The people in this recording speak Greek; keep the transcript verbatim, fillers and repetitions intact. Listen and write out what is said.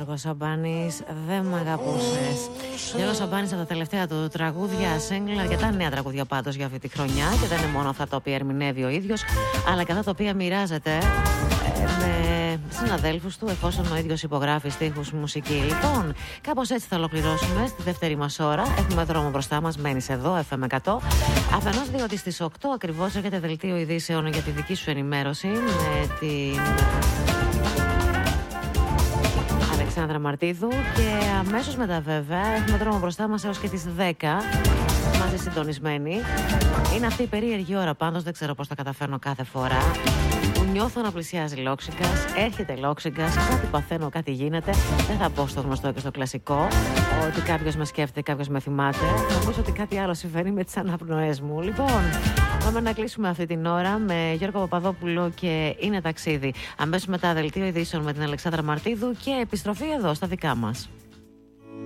Γιώργος Σαμπάνης, δεν μ' αγαπούσες. Γιώργος Σαμπάνης από τα τελευταία του τραγούδια, single, αρκετά νέα τραγούδια πάντως για αυτή τη χρονιά, και δεν είναι μόνο αυτά τα οποία ερμηνεύει ο ίδιος, αλλά και αυτά τα οποία μοιράζεται ε, με συναδέλφους του, εφόσον ο ίδιος υπογράφει στίχους, μουσική. Λοιπόν, κάπως έτσι θα ολοκληρώσουμε στη δεύτερη μας ώρα. Έχουμε δρόμο μπροστά μας, μένεις εδώ, εφ εμ εκατό. Αφενός διότι στις οκτώ ακριβώς έρχεται δελτίο ειδήσεων για τη δική σου ενημέρωση με την Αλεξάνδρα Μαρτίδου, και αμέσως μετά βέβαια έχουμε δρόμο μπροστά μας έως και τις δέκα, μαζί συντονισμένοι. Είναι αυτή η περίεργη ώρα πάντως, δεν ξέρω πώς τα καταφέρνω κάθε φορά, που νιώθω να πλησιάζει Λόξιγκας, έρχεται Λόξιγκας, κάτι παθαίνω, κάτι γίνεται. Δεν θα πω στο γνωστό και στο κλασικό, ότι κάποιος με σκέφτεται, κάποιος με θυμάται. Νομίζω ότι κάτι άλλο συμβαίνει με τις αναπνοές μου. Λοιπόν, πάμε να κλείσουμε αυτή την ώρα με Γιώργο Παπαδόπουλο και Είναι Ταξίδι. Αμέσως μετά δελτίο ειδήσεων με την Αλεξάνδρα Μαρτίδου και επιστροφή εδώ στα δικά μας.